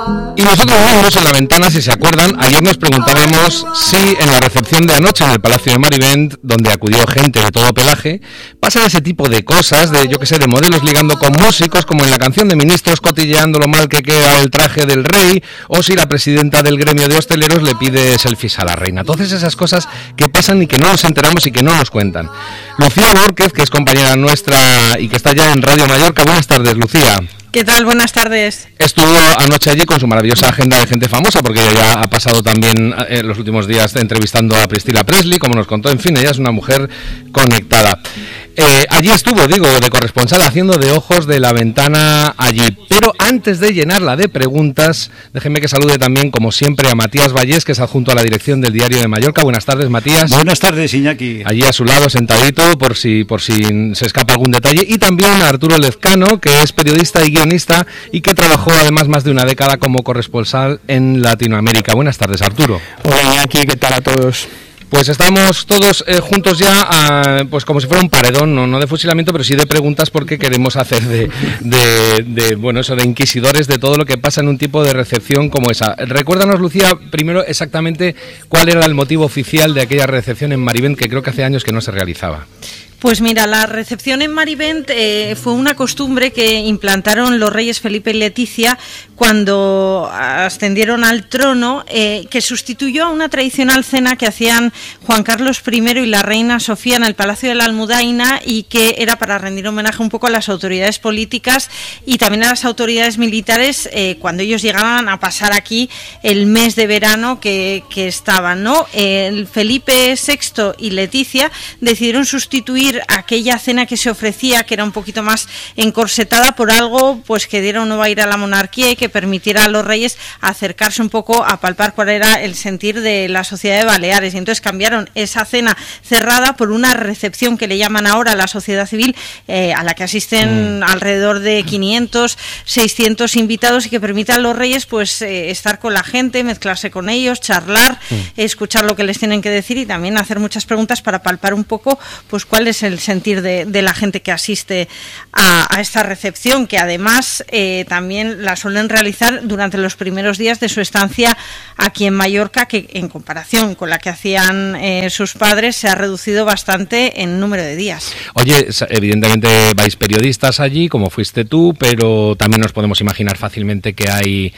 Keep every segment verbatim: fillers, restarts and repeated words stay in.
Y nosotros mismos en La Ventana, si se acuerdan, ayer nos preguntábamos si en la recepción de anoche en el Palacio de Marivent, donde acudió gente de todo pelaje, pasan ese tipo de cosas, de yo que sé, de modelos ligando con músicos, como en la canción de Ministros cotilleando lo mal que queda el traje del rey, o si la presidenta del gremio de hosteleros le pide selfies a la reina. Todas esas cosas que pasan y que no nos enteramos y que no nos cuentan. Lucía Borquez, que es compañera nuestra y que está ya en Radio Mallorca. Buenas tardes, Lucía. ¿Qué tal? Buenas tardes. Estuvo anoche allí con su maravillosa agenda de gente famosa, porque ella ya ha pasado también en los últimos días entrevistando a Priscilla Presley, como nos contó. En fin, ella es una mujer conectada. Eh, allí estuvo, digo, de corresponsal, haciendo de ojos de La Ventana allí. Pero antes de llenarla de preguntas, déjenme que salude también, como siempre, a Matías Vallés, que es adjunto a la dirección del Diario de Mallorca. Buenas tardes, Matías. Buenas tardes, Iñaki. Allí a su lado, sentadito, por si por si se escapa algún detalle. Y también a Arturo Lezcano, que es periodista y guionista y que trabajó además más de una década como corresponsal en Latinoamérica. Buenas tardes, Arturo. Hola, Iñaki, ¿qué tal a todos? Pues estamos todos eh, juntos ya, a, pues como si fuera un paredón, no, no de fusilamiento, pero sí de preguntas, porque queremos hacer de, de, de, bueno, eso de inquisidores de todo lo que pasa en un tipo de recepción como esa. Recuérdanos, Lucía, primero exactamente cuál era el motivo oficial de aquella recepción en Marivent, que creo que hace años que no se realizaba. Pues mira, la recepción en Marivent eh, fue una costumbre que implantaron los reyes Felipe y Leticia cuando ascendieron al trono, eh, que sustituyó a una tradicional cena que hacían Juan Carlos primero y la reina Sofía en el Palacio de la Almudaina, y que era para rendir homenaje un poco a las autoridades políticas y también a las autoridades militares eh, cuando ellos llegaban a pasar aquí el mes de verano que, que estaban, ¿no? El Felipe sexto y Leticia decidieron sustituir aquella cena que se ofrecía, que era un poquito más encorsetada, por algo pues que diera un nuevo aire a la monarquía y que permitiera a los reyes acercarse un poco a palpar cuál era el sentir de la sociedad de Baleares. Y entonces cambiaron esa cena cerrada por una recepción que le llaman ahora la sociedad civil, eh, a la que asisten mm. alrededor de quinientos, seiscientos invitados, y que permite a los reyes pues eh, estar con la gente, mezclarse con ellos, charlar, mm. escuchar lo que les tienen que decir y también hacer muchas preguntas para palpar un poco pues cuál es el sentir de, de la gente que asiste a, a esta recepción, que además eh, también la suelen realizar durante los primeros días de su estancia aquí en Mallorca, que en comparación con la que hacían eh, sus padres se ha reducido bastante en número de días. Oye, evidentemente vais periodistas allí, como fuiste tú, pero también nos podemos imaginar fácilmente que hay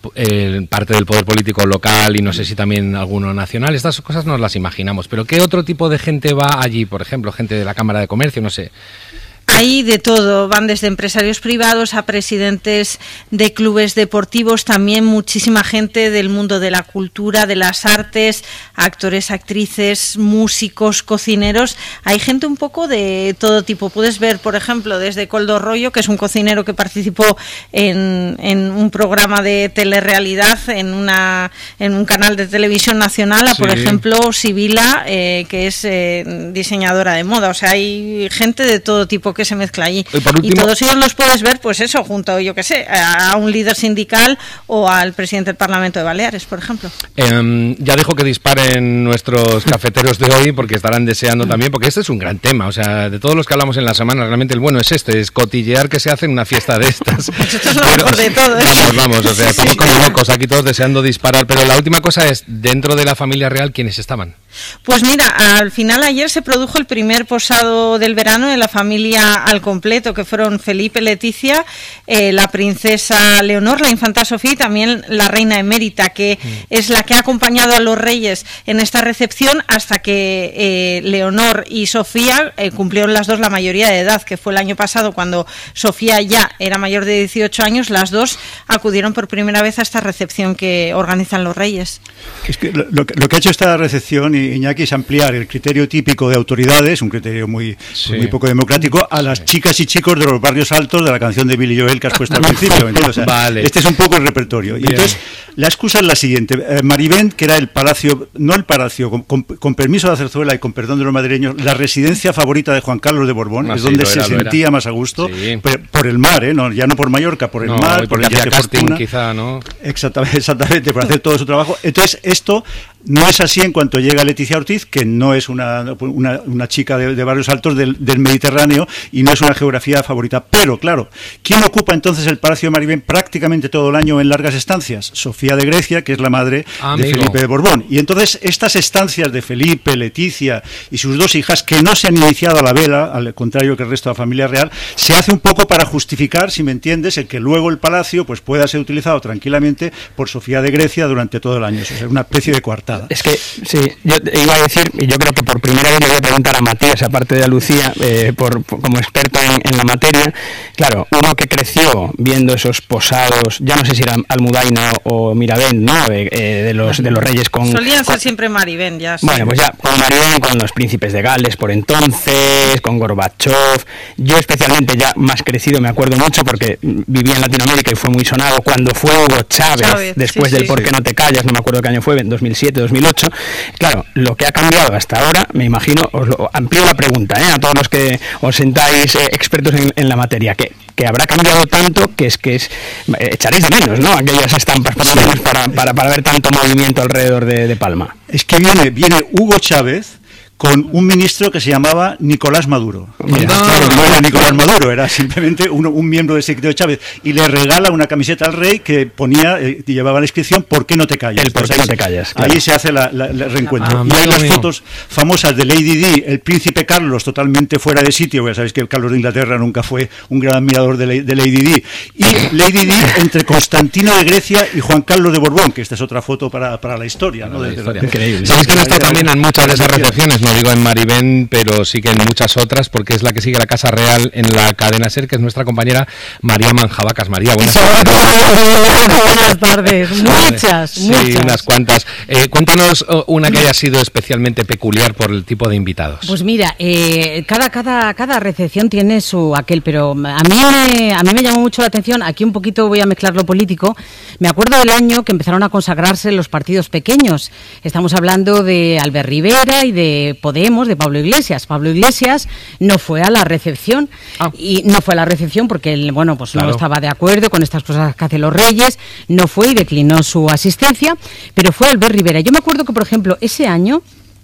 eh, parte del poder político local y no sé si también alguno nacional. Estas cosas nos las imaginamos, pero ¿qué otro tipo de gente va allí? Por ejemplo, gente de la Cámara de Comercio, no sé. Hay de todo, van desde empresarios privados a presidentes de clubes deportivos, también muchísima gente del mundo de la cultura, de las artes, actores, actrices, músicos, cocineros. Hay gente un poco de todo tipo. Puedes ver, por ejemplo, desde Coldo Rollo, que es un cocinero que participó en, en un programa de telerrealidad en, una, en un canal de televisión nacional, a, sí. por ejemplo, Sibila, eh, que es eh, diseñadora de moda. O sea, hay gente de todo tipo que se mezcla allí. Y, último, y todos ellos los puedes ver, pues eso, junto, yo qué sé, a un líder sindical o al presidente del Parlamento de Baleares, por ejemplo. Eh, ya dejo que disparen nuestros cafeteros de hoy, porque estarán deseando también, porque este es un gran tema, o sea, de todos los que hablamos en la semana, realmente el bueno es este, es cotillear que se hace en una fiesta de estas. Pues esto es lo mejor de todo, ¿eh? Vamos, vamos, o sea, estamos como locos aquí todos deseando disparar, pero la última cosa es, dentro de la familia real, ¿quiénes estaban? Pues mira, al final ayer se produjo el primer posado del verano de la familia al completo, que fueron Felipe, Leticia, eh, la princesa Leonor, la infanta Sofía y también la reina emérita, que mm. es la que ha acompañado a los reyes en esta recepción hasta que eh, Leonor y Sofía eh, cumplieron las dos la mayoría de edad, que fue el año pasado cuando Sofía ya era mayor de dieciocho años. Las dos acudieron por primera vez a esta recepción que organizan los reyes. Es que lo, lo que ha hecho esta recepción, Iñaki, es ampliar el criterio típico de autoridades, un criterio muy, sí. muy poco democrático, a las sí. chicas y chicos de los barrios altos de la canción de Billy Joel que has puesto al principio. Entonces, o sea, vale. Este es un poco el repertorio. Y entonces, la excusa es la siguiente. Eh, Marivent, que era el palacio, no el palacio, con, con, con permiso de la zarzuela y con perdón de los madrileños, la residencia favorita de Juan Carlos de Borbón, ah, es sí, donde se era, sentía más a gusto, sí. por, por el mar, ¿eh? No, ya no por Mallorca, por el no, mar, por el yate Fortuna. Quizá, ¿no? Exactamente, exactamente, por hacer todo su trabajo. Entonces, esto No es así en cuanto llega Leticia Ortiz, que no es una, una, una chica de, de barrios altos del, del Mediterráneo y no es una geografía favorita. Pero, claro, ¿quién ocupa entonces el Palacio de Maribén prácticamente todo el año en largas estancias? Sofía de Grecia, que es la madre Amigo. de Felipe de Borbón. Y entonces estas estancias de Felipe, Leticia y sus dos hijas, que no se han iniciado a la vela, al contrario que el resto de la familia real, se hace un poco para justificar, si me entiendes, el que luego el palacio pues pueda ser utilizado tranquilamente por Sofía de Grecia durante todo el año. Eso es una especie de coartada. Es que, sí, yo iba a decir, y yo creo que por primera vez le voy a preguntar a Matías, aparte de a Lucía, eh, por, por, como experto en, en la materia, claro, uno que creció viendo esos posados, ya no sé si era Almudaina o Mirabén, ¿no?, eh, eh, de los de los reyes con... Solían ser con, siempre Maribén, ya. Sí. Bueno, pues ya, con Maribén, con los príncipes de Gales por entonces, con Gorbachov, yo especialmente ya más crecido me acuerdo mucho porque vivía en Latinoamérica y fue muy sonado cuando fue Hugo Chávez, Chávez después sí, del sí, Por qué sí. no te callas, no me acuerdo qué año fue, en dos mil siete, dos mil ocho. Claro, lo que ha cambiado hasta ahora, me imagino, os lo amplío la pregunta, ¿eh?, a todos los que os sentáis eh, expertos en, en la materia, que, que habrá cambiado tanto que es que es eh, echaréis de menos, ¿no?, aquellas estampas por lo menos para, para, para ver tanto movimiento alrededor de, de Palma. Es que viene, viene Hugo Chávez con un ministro que se llamaba Nicolás Maduro. Mira, no, claro, no era Nicolás Maduro, era simplemente un, un miembro del secretario de Chávez. Y le regala una camiseta al rey que ponía, eh, y llevaba la inscripción, ¿por qué no te callas? El por qué no te callas. Claro. Ahí se hace la, la, la reencuentro. Ah, y hay las mío. fotos famosas de Lady Di, el príncipe Carlos, totalmente fuera de sitio, ya sabéis que el Carlos de Inglaterra nunca fue un gran admirador de, la, de Lady Di. Y Lady Di entre Constantino de Grecia y Juan Carlos de Borbón, que esta es otra foto para, para la historia, ¿no? La de, historia. De, Increíble. Sabéis que no está también en muchas de esas recepciones, no digo en Maribén, pero sí que en muchas otras, porque es la que sigue la Casa Real en la cadena SER, que es nuestra compañera María Manjabacas. María, buenas tardes. Buenas tardes, muchas, sí, muchas. unas cuantas. Eh, cuéntanos una que haya sido especialmente peculiar por el tipo de invitados. Pues mira, eh, cada, cada, cada recepción tiene su aquel, pero a mí, me, a mí me llamó mucho la atención, aquí un poquito voy a mezclar lo político, me acuerdo del año que empezaron a consagrarse los partidos pequeños, estamos hablando de Albert Rivera y de Podemos, de Pablo Iglesias. Pablo Iglesias no fue a la recepción ah. y no fue a la recepción porque él, bueno, pues claro. no estaba de acuerdo con estas cosas que hacen los reyes, no fue y declinó su asistencia, pero fue Albert Rivera. Yo me acuerdo que, por ejemplo, ese año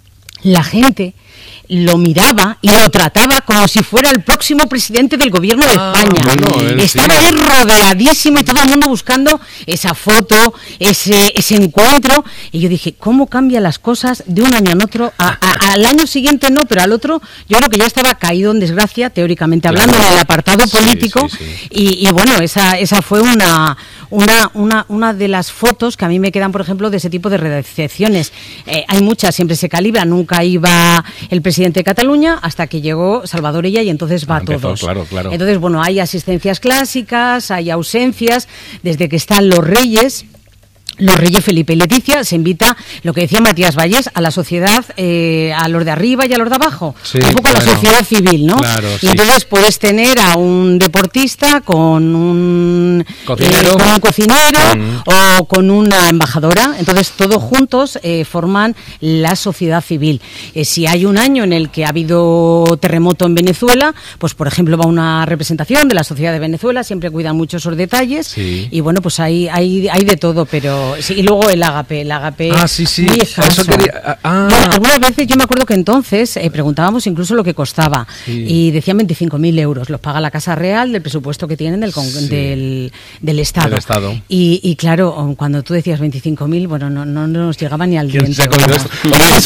la gente lo miraba y lo trataba como si fuera el próximo presidente del gobierno de ah, España. Bueno, estaba sí. ahí rodeadísimo y todo el mundo buscando esa foto, ese ese encuentro. Y yo dije, ¿cómo cambian las cosas de un año en otro? A, a, al año siguiente no, pero al otro yo creo que ya estaba caído en desgracia, teóricamente hablando, claro. en el apartado político. Sí, sí, sí. Y, y bueno, esa esa fue una... Una, una, una de las fotos que a mí me quedan, por ejemplo, de ese tipo de recepciones. Eh, hay muchas, siempre se calibra, nunca iba el presidente de Cataluña hasta que llegó Salvador Illa y entonces va a Empezó, todos. Claro, claro. Entonces, bueno, hay asistencias clásicas, hay ausencias, desde que están los reyes. Los reyes Felipe y Leticia, se invita, lo que decía Matías Valles, a la sociedad, eh, a los de arriba y a los de abajo, sí, un poco claro. a la sociedad civil, ¿no? Claro, y sí. entonces puedes tener a un deportista con un cocinero, eh, con un cocinero mm. o con una embajadora, entonces todos juntos eh, forman la sociedad civil. Eh, si hay un año en el que ha habido terremoto en Venezuela, pues por ejemplo va una representación de la sociedad de Venezuela, siempre cuidan mucho esos detalles, sí. y bueno, pues hay, hay, hay de todo, pero sí, y luego el ágape, el ágape. Ah, sí, sí. Eso quería, ah. bueno, algunas veces yo me acuerdo que entonces eh, preguntábamos incluso lo que costaba sí. y decían veinticinco mil euros. Los paga la Casa Real del presupuesto que tienen del, sí. del, del Estado. Del Estado. Y, y claro, cuando tú decías veinticinco mil, bueno, no, no nos llegaba ni al diente. Se bueno. esto?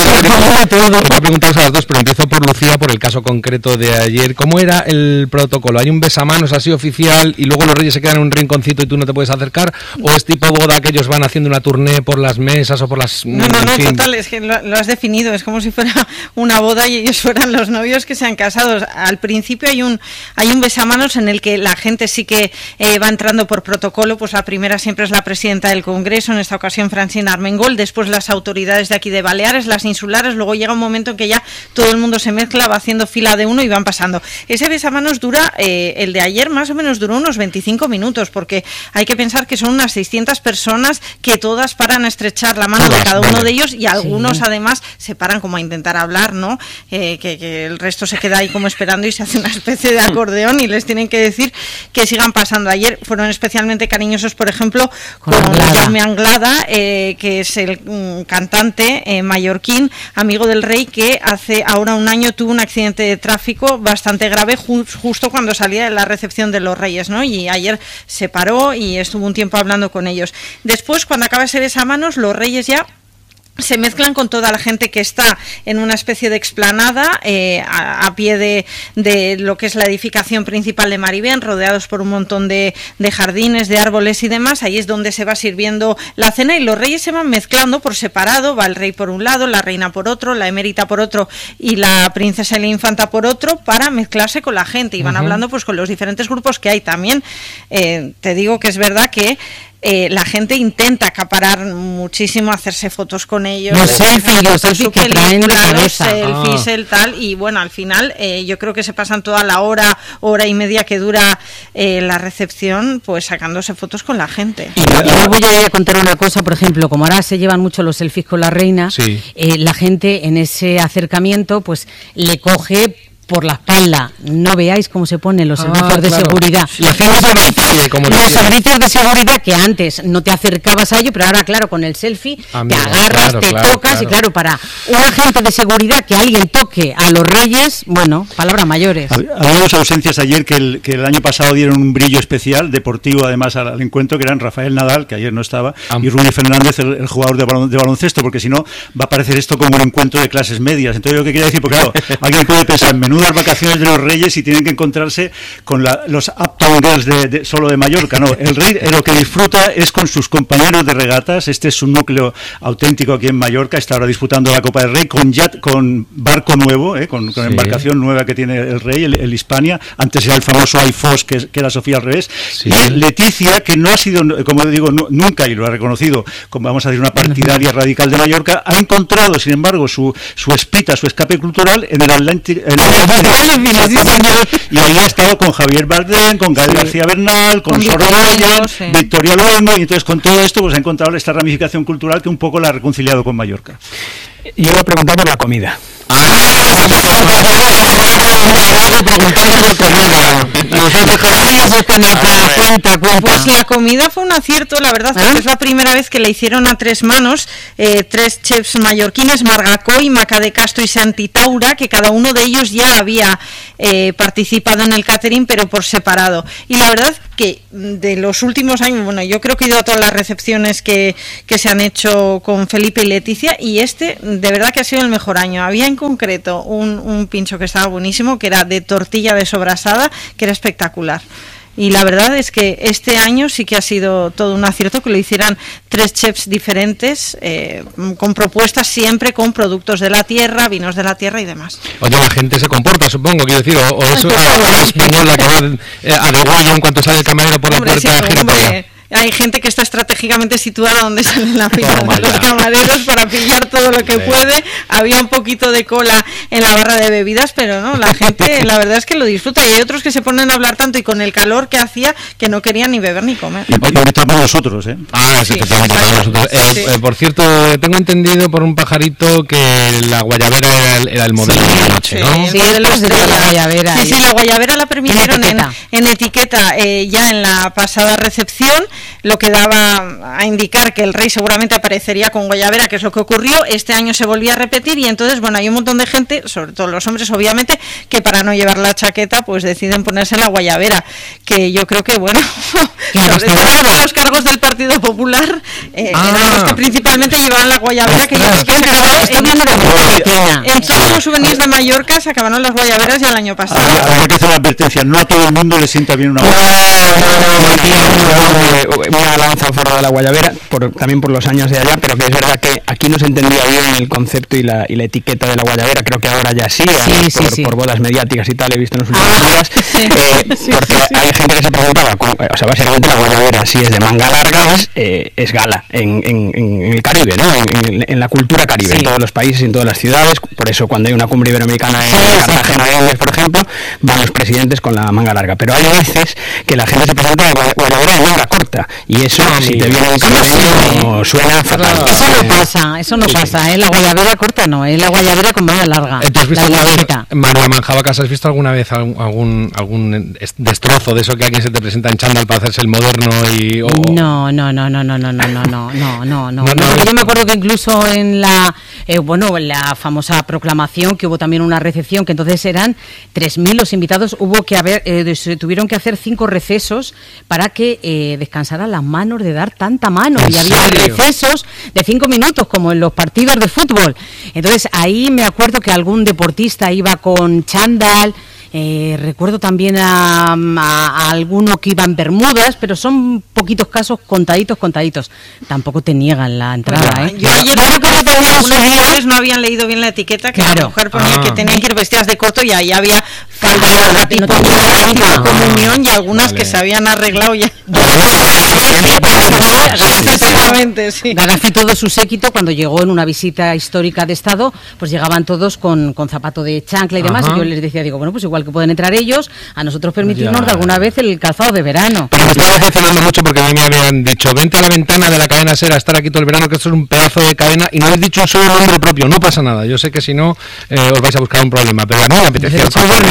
Os voy a preguntaros a las dos, pero empiezo por Lucía, por el caso concreto de ayer. ¿Cómo era el protocolo? ¿Hay un besamanos así oficial y luego los reyes se quedan en un rinconcito y tú no te puedes acercar? ¿O es tipo boda que ellos van haciendo una tournée por las mesas o por las... No, no, no, total, es que lo, lo has definido, es como si fuera una boda y ellos fueran los novios que se han casado. Al principio hay un hay un besamanos en el que la gente sí que eh, va entrando por protocolo, pues la primera siempre es la presidenta del Congreso, en esta ocasión Francina Armengol, después las autoridades de aquí de Baleares, las insulares, luego llega un momento en que ya todo el mundo se mezcla, va haciendo fila de uno y van pasando. Ese besamanos dura, eh, el de ayer más o menos duró unos veinticinco minutos, porque hay que pensar que son unas seiscientas personas que todas paran a estrechar la mano todas, de cada uno vale. de ellos y algunos Sí. además se paran como a intentar hablar, ¿no? Eh, que, que el resto se queda ahí como esperando y se hace una especie de acordeón y les tienen que decir que sigan pasando. Ayer fueron especialmente cariñosos, por ejemplo, Con con, Anglada. Jaume Anglada, eh, que es el mm, cantante eh, mallorquín, amigo del rey, que hace ahora un año tuvo un accidente de tráfico bastante grave ju- justo cuando salía de la recepción de los reyes, ¿no? Y ayer se paró y estuvo un tiempo hablando con ellos. Después, cuando acaba ese besamanos, los reyes ya se mezclan con toda la gente que está en una especie de explanada eh, a, a pie de, de lo que es la edificación principal de Marivent, rodeados por un montón de, de jardines, de árboles y demás. Ahí es donde se va sirviendo la cena y los reyes se van mezclando por separado. Va el rey por un lado, la reina por otro, la emérita por otro y la princesa y la infanta por otro, para mezclarse con la gente. Y van uh-huh. hablando pues con los diferentes grupos que hay también. Eh, te digo que es verdad que Eh, la gente intenta acaparar muchísimo, hacerse fotos con ellos, los selfies, los selfies que traen de cabeza, los selfies, ah. el tal, y bueno, al final eh, yo creo que se pasan toda la hora, hora y media que dura eh, la recepción, pues sacándose fotos con la gente. Y yo voy a contar una cosa, por ejemplo, como ahora se llevan mucho los selfies con la reina, sí. eh, la gente en ese acercamiento pues le coge por la espalda. No veáis cómo se ponen los servicios ah, de claro. seguridad. Los, servicios, como los servicios de seguridad que antes no te acercabas a ello, pero ahora, claro, con el selfie Amigo, te agarras, claro, te claro, tocas claro. y claro, para un agente de seguridad que alguien toque a los reyes, bueno, palabras mayores. Había dos ausencias ayer que el, que el año pasado dieron un brillo especial, deportivo además al, al encuentro, que eran Rafael Nadal, que ayer no estaba, Am- y Rudi Fernández, el, el jugador de, balon, de baloncesto, porque si no va a parecer esto como un encuentro de clases medias. Entonces yo lo que quería decir, porque claro, alguien puede pensar, menú las vacaciones de los reyes y tienen que encontrarse con la, los Uptown Girls de, de, solo de Mallorca. No, el rey eh, lo que disfruta es con sus compañeros de regatas. Este es un núcleo auténtico aquí en Mallorca. Está ahora disputando la Copa del Rey con yat, con barco nuevo, eh, con, con sí. embarcación nueva que tiene el rey, el, el Hispania. Antes era el famoso Aifos, que, que era Sofía al revés. Sí. Y Leticia, que no ha sido, como digo, no, nunca, y lo ha reconocido, como vamos a decir, una partidaria radical de Mallorca, ha encontrado, sin embargo, su, su espita, su escape cultural en el Atlántico. Y ahí ha estado con Javier Bardem, con Gael sí. García Bernal, con, con Soraya, sí. Victoria Luengo, y entonces con todo esto pues ha encontrado esta ramificación cultural que un poco la ha reconciliado con Mallorca. Yo voy a preguntar por la comida. Pues la comida fue un acierto, la verdad, porque ¿Eh? es la primera vez que la hicieron a tres manos, eh, tres chefs mallorquines, Margacoy, Maca de Castro y Santi Taura, que cada uno de ellos ya había eh, participado en el catering, pero por separado. Y la verdad que de los últimos años, bueno, yo creo que he ido a todas las recepciones que, que se han hecho con Felipe y Leticia, y este de verdad que ha sido el mejor año. Había en concreto un, un pincho que estaba buenísimo, que era de tortilla de sobrasada, que era espectacular. Y la verdad es que este año sí que ha sido todo un acierto que lo hicieran tres chefs diferentes, eh, con propuestas siempre con productos de la tierra, vinos de la tierra y demás. Oye, la gente se comporta, supongo, quiero decir, o, o es una española que va a degüello en cuanto sale el camarero por hombre, la puerta, sí, gira para allá. Hay gente que está estratégicamente situada donde sale la fila de los camareros para pillar todo lo que sí. puede. Había un poquito de cola en la barra de bebidas, pero no, la gente la verdad es que lo disfruta. Y hay otros que se ponen a hablar tanto y con el calor que hacía que no querían ni beber ni comer. Y estamos nosotros, ¿eh? Ah, sí, sí, estamos nosotros. Eh, sí. eh, por cierto, tengo entendido por un pajarito que la guayabera era el, era el modelo sí, de la noche, sí, ¿no? Sí, de los de la guayabera. Sí, sí, la guayabera la permitieron en etiqueta, en, en etiqueta eh, ya en la pasada recepción, lo que daba a indicar que el rey seguramente aparecería con guayabera, que es lo que ocurrió. Este año se volvía a repetir y entonces, bueno, hay un montón de gente, sobre todo los hombres obviamente, que para no llevar la chaqueta pues deciden ponerse la guayabera, que yo creo que, bueno, sobre todo los cargos del Partido Popular eh, ah. eran los que principalmente llevaban la guayabera, que yo creo que en, en todos los souvenirs de Mallorca se acabaron las guayaberas ya el año pasado. Hay que hacer una advertencia, no a todo el mundo le sienta bien una una lanza a favor de la guayabera, por, también por los años de allá, pero que es verdad que aquí no se entendía bien el concepto y la, y la etiqueta de la guayabera. Creo que ahora ya sí, sí, sí, por, sí. por bodas mediáticas y tal, he visto en los últimos días, sí, eh, sí, porque sí, sí. hay gente que se preguntaba, o sea, básicamente la guayabera, si es de manga larga, es, eh, es gala en, en, en el Caribe, ¿no? En, en, en la cultura caribe, sí. en todos los países, en todas las ciudades. Por eso cuando hay una cumbre iberoamericana en sí, Cartagena, sí. por ejemplo, van los presidentes con la manga larga. Pero hay veces que la gente se presenta de guayabera de manga corta. corta. Y eso, no, si te viene un caribeño, suena fatal. Eso no pasa, eso no sí, pasa, sí. ¿eh? La guayabera corta no, es ¿eh? La guayabera con manga larga. ¿Tú has visto alguna vez, María Manjabacas, has visto alguna vez algún, algún destrozo de eso que alguien se te presenta en chándal para hacerse el moderno y... Oh. No, no, no, no, no, no, no, no, no, no, no, no, no, no. Yo me acuerdo que incluso en la, eh, bueno, en la famosa proclamación, que hubo también una recepción, que entonces eran tres mil los invitados, hubo que haber, eh, se tuvieron que hacer cinco recesos para que eh, descansaran las manos de dar tanta mano. Y había serio? recesos de cinco minutos, como en los partidos de fútbol. Entonces ahí me acuerdo que algún deportista iba con chándal. Eh, recuerdo también a, a, a alguno que iba en bermudas, pero son poquitos casos, contaditos, contaditos. Tampoco te niegan la entrada, bueno, ¿eh? Yo ayer creo que algunas mujeres no habían leído bien la etiqueta, que claro. La mujer ponía ah. que tenían que ir vestidas de corto y ahí había falda tipo no comunión y algunas vale. que se habían arreglado ya. Exactamente, sí. Gaddafi todo su séquito, cuando llegó en una visita histórica de Estado, pues llegaban todos con, con zapato de chancla y demás, Ajá. y yo les decía, digo, bueno, pues igual que pueden entrar ellos, a nosotros permitirnos ya. de alguna vez el calzado de verano. Pero me estaba decepcionando mucho porque a mí me habían dicho, vente a la ventana de la cadena SER a estar aquí todo el verano, que esto es un pedazo de cadena, y no habéis dicho un solo nombre propio, no pasa nada, yo sé que si no eh, os vais a buscar un problema, pero a mí me apetecía.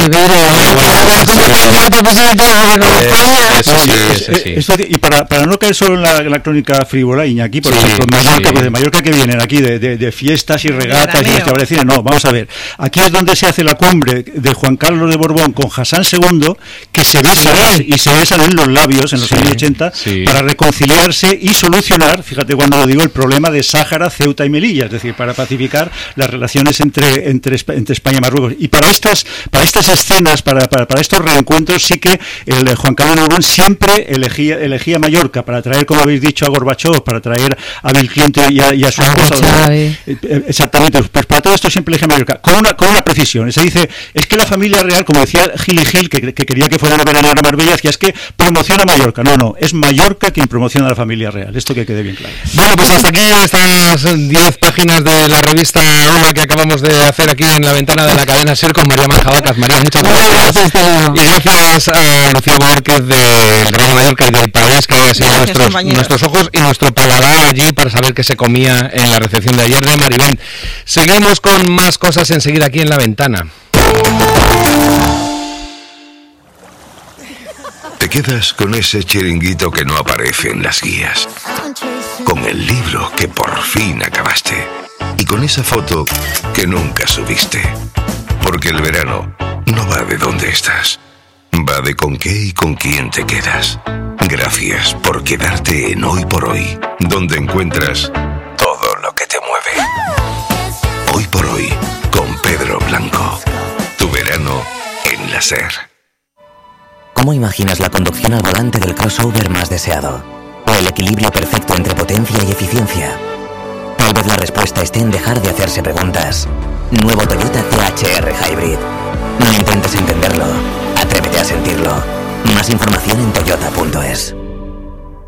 Y para, para no caer solo en la, en la crónica frívola, Iñaki, por sí, ejemplo, Mallorca, sí. pues de Mallorca que vienen aquí de, de, de fiestas y regatas y establecciones, no, vamos a ver, aquí es donde se hace la cumbre de Juan Carlos de Borbón con Hassan segundo, que se besan sí. y se besan en los labios en los sí. años ochenta sí. para reconciliarse y solucionar, fíjate cuando lo digo, el problema de Sáhara, Ceuta y Melilla, es decir, para pacificar las relaciones entre entre, entre España y Marruecos. Y para estas para estas escenas, para, para, para estos reencuentros, sí que el Juan Carlos de Borbón siempre elegía, elegía Mallorca para traer, como habéis dicho, a Gorbachov, para traer a Bill Clinton y a, y a su esposa. Exactamente, pues para todo esto siempre elegía Mallorca, con una, con una precisión. Se dice, es que la familia real, como decía Gil y Gil, que, que quería que fueran a veranear a Marbella, decía, es que promociona Mallorca. No, no, es Mallorca quien promociona a la familia real. Esto que quede bien claro. Bueno, pues hasta aquí estas diez páginas de la revista Hola que acabamos de hacer aquí en la ventana de la cadena SER con María Manjabacas. María, muchas gracias. Y gracias a Lucía Márquez de Gran Mallorca y del País, que ha sido nuestros, nuestros ojos y nuestro paladar allí para saber qué se comía en la recepción de ayer de Maribén. Seguimos con más cosas enseguida aquí en la ventana. Te quedas con ese chiringuito que no aparece en las guías, con el libro que por fin acabaste y con esa foto que nunca subiste. Porque el verano no va de dónde estás, va de con qué y con quién te quedas. Gracias por quedarte en Hoy por Hoy, donde encuentras todo lo que te mueve. Hoy por Hoy, con Pedro Blanco. Tu verano en la SER. ¿Cómo imaginas la conducción al volante del crossover más deseado? ¿O el equilibrio perfecto entre potencia y eficiencia? Tal vez la respuesta esté en dejar de hacerse preguntas. Nuevo Toyota T H R Hybrid. No intentes entenderlo, atrévete a sentirlo. Más información en toyota punto es.